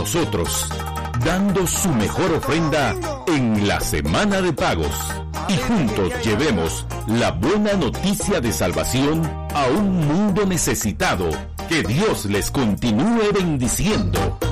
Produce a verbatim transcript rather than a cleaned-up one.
nosotros, dando su mejor ofrenda en la semana de pagos. Y juntos llevemos la buena noticia de salvación a un mundo necesitado. Que Dios les continúe bendiciendo.